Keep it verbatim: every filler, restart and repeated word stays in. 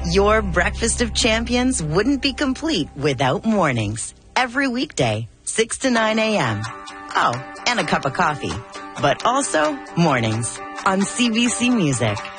Your breakfast of champions wouldn't be complete without mornings. Every weekday, six to nine a.m. Oh, and a cup of coffee. But also mornings on C B C Music.